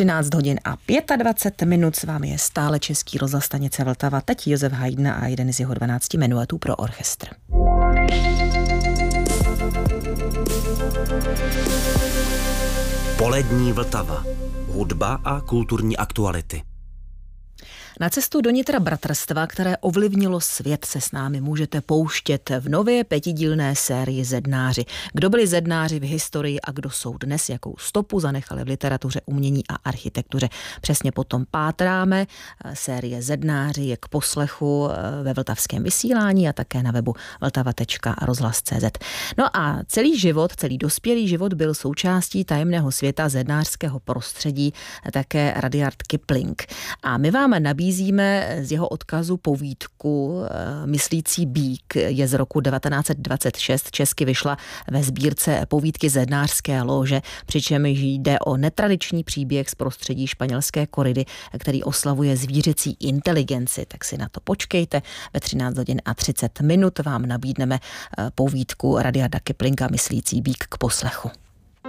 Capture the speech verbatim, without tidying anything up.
třináct hodin a dvacet pět minut, s vámi je stále Český rozhlas stanice Vltava, teď Josef Haydn a jeden z jeho dvanácti menuetů pro orchestr. Polední Vltava. Hudba a kulturní aktuality. Na cestu do nitra bratrstva, které ovlivnilo svět, se s námi můžete pouštět v nové pětidílné sérii Zednáři. Kdo byli zednáři v historii a kdo jsou dnes, jakou stopu zanechali v literatuře, umění a architektuře. Přesně potom pátráme. Série Zednáři je k poslechu ve vltavském vysílání a také na webu vltava tečka rozhlas tečka cé zet. No a celý život, celý dospělý život byl součástí tajemného světa zednářského prostředí také Rudyard Kipling. A my vám nabízíme z jeho odkazu povídku Myslící býk, je z roku devatenáct dvacet šest, česky vyšla ve sbírce Povídky zednářské lóže, přičemž jde o netradiční příběh z prostředí španělské koridy, který oslavuje zvířecí inteligenci. Tak si na to počkejte, ve třináct hodin a třicet minut vám nabídneme povídku Rudyarda Kiplinga Myslící býk k poslechu.